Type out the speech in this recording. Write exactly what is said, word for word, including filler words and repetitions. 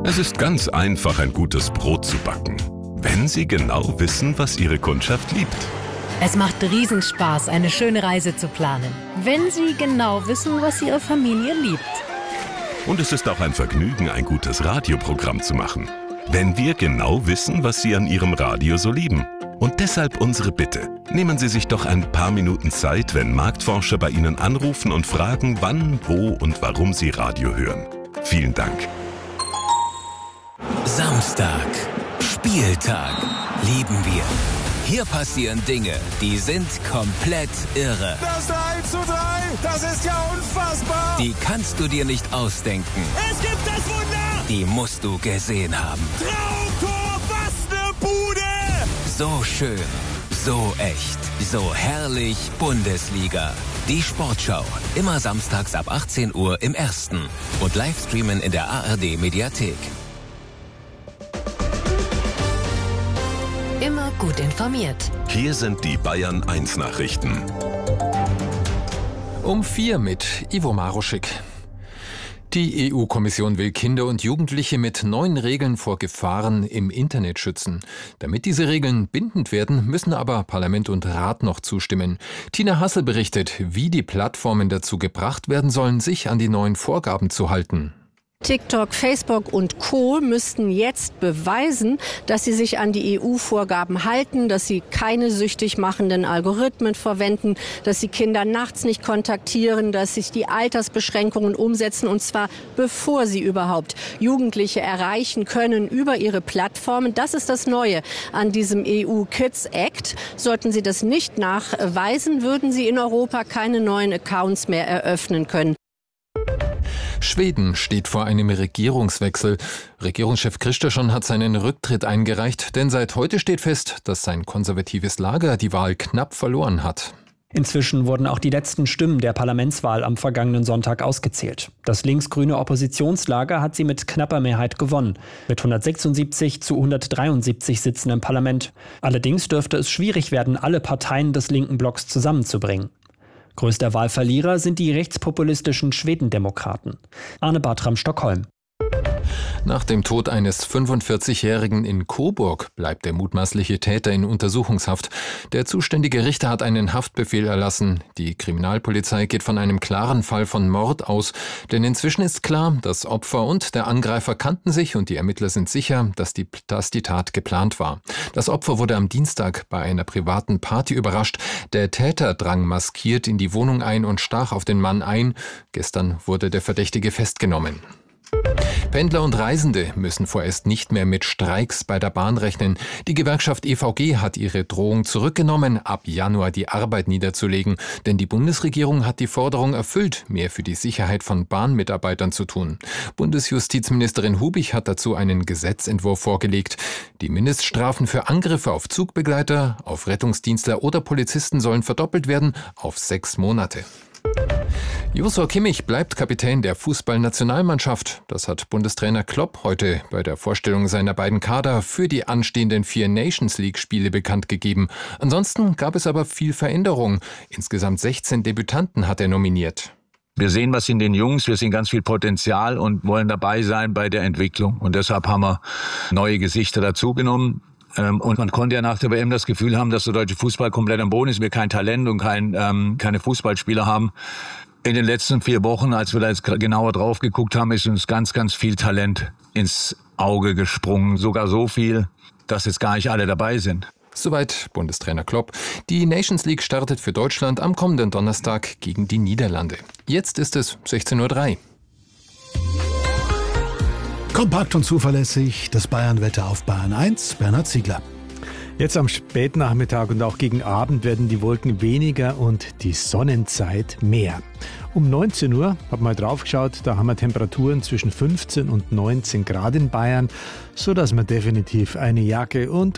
Es ist ganz einfach, ein gutes Brot zu backen, wenn Sie genau wissen, was Ihre Kundschaft liebt. Es macht Riesenspaß, eine schöne Reise zu planen, wenn Sie genau wissen, was Ihre Familie liebt. Und es ist auch ein Vergnügen, ein gutes Radioprogramm zu machen, wenn wir genau wissen, was Sie an Ihrem Radio so lieben. Und deshalb unsere Bitte. Nehmen Sie sich doch ein paar Minuten Zeit, wenn Marktforscher bei Ihnen anrufen und fragen, wann, wo und warum Sie Radio hören. Vielen Dank. Samstag. Spieltag. Lieben wir. Hier passieren Dinge, die sind komplett irre. Das eins zu drei, das ist ja unfassbar. Die kannst du dir nicht ausdenken. Es gibt das Wunder. Die musst du gesehen haben. Traumtor, was ne Bude. So schön, so echt, so herrlich Bundesliga. Die Sportschau, immer samstags ab achtzehn Uhr im Ersten und Livestreamen in der A R D-Mediathek. Immer gut informiert. Hier sind die Bayern eins Nachrichten. Um vier mit Ivo Maruschik. Die E U-Kommission will Kinder und Jugendliche mit neuen Regeln vor Gefahren im Internet schützen. Damit diese Regeln bindend werden, müssen aber Parlament und Rat noch zustimmen. Tina Hassel berichtet, wie die Plattformen dazu gebracht werden sollen, sich an die neuen Vorgaben zu halten. TikTok, Facebook und Co. müssten jetzt beweisen, dass sie sich an die E U-Vorgaben halten, dass sie keine süchtig machenden Algorithmen verwenden, dass sie Kinder nachts nicht kontaktieren, dass sich die Altersbeschränkungen umsetzen, und zwar bevor sie überhaupt Jugendliche erreichen können über ihre Plattformen. Das ist das Neue an diesem E U Kids Act. Sollten sie das nicht nachweisen, würden sie in Europa keine neuen Accounts mehr eröffnen können. Schweden steht vor einem Regierungswechsel. Regierungschef Kristersson hat seinen Rücktritt eingereicht, denn seit heute steht fest, dass sein konservatives Lager die Wahl knapp verloren hat. Inzwischen wurden auch die letzten Stimmen der Parlamentswahl am vergangenen Sonntag ausgezählt. Das linksgrüne Oppositionslager hat sie mit knapper Mehrheit gewonnen, mit hundertsechsundsiebzig zu hundertdreiundsiebzig Sitzen im Parlament. Allerdings dürfte es schwierig werden, alle Parteien des linken Blocks zusammenzubringen. Größter Wahlverlierer sind die rechtspopulistischen Schwedendemokraten. Arne Bartram, Stockholm. Nach dem Tod eines fünfundvierzigjährigen in Coburg bleibt der mutmaßliche Täter in Untersuchungshaft. Der zuständige Richter hat einen Haftbefehl erlassen. Die Kriminalpolizei geht von einem klaren Fall von Mord aus. Denn inzwischen ist klar, das Opfer und der Angreifer kannten sich und die Ermittler sind sicher, dass die, dass die Tat geplant war. Das Opfer wurde am Dienstag bei einer privaten Party überrascht. Der Täter drang maskiert in die Wohnung ein und stach auf den Mann ein. Gestern wurde der Verdächtige festgenommen. Pendler und Reisende müssen vorerst nicht mehr mit Streiks bei der Bahn rechnen. Die Gewerkschaft E V G hat ihre Drohung zurückgenommen, ab Januar die Arbeit niederzulegen. Denn die Bundesregierung hat die Forderung erfüllt, mehr für die Sicherheit von Bahnmitarbeitern zu tun. Bundesjustizministerin Hubich hat dazu einen Gesetzentwurf vorgelegt. Die Mindeststrafen für Angriffe auf Zugbegleiter, auf Rettungsdienstler oder Polizisten sollen verdoppelt werden auf sechs Monate. Joshua Kimmich bleibt Kapitän der Fußballnationalmannschaft. Das hat Bundestrainer Klopp heute bei der Vorstellung seiner beiden Kader für die anstehenden vier Nations-League-Spiele bekannt gegeben. Ansonsten gab es aber viel Veränderung. Insgesamt sechzehn Debütanten hat er nominiert. Wir sehen was in den Jungs, wir sehen ganz viel Potenzial und wollen dabei sein bei der Entwicklung. Und deshalb haben wir neue Gesichter dazugenommen. Und man konnte ja nach der W M das Gefühl haben, dass der deutsche Fußball komplett am Boden ist, wir kein Talent und kein, ähm, keine Fußballspieler haben. In den letzten vier Wochen, als wir da jetzt genauer drauf geguckt haben, ist uns ganz, ganz viel Talent ins Auge gesprungen. Sogar so viel, dass jetzt gar nicht alle dabei sind. Soweit Bundestrainer Klopp. Die Nations League startet für Deutschland am kommenden Donnerstag gegen die Niederlande. Jetzt ist es sechzehn Uhr drei. Kompakt und zuverlässig, das Bayern-Wetter auf Bayern eins, Bernhard Ziegler. Jetzt am Spätnachmittag und auch gegen Abend werden die Wolken weniger und die Sonnenzeit mehr. Um neunzehn Uhr, hab mal drauf geschaut, da haben wir Temperaturen zwischen fünfzehn und neunzehn Grad in Bayern, sodass man definitiv eine Jacke und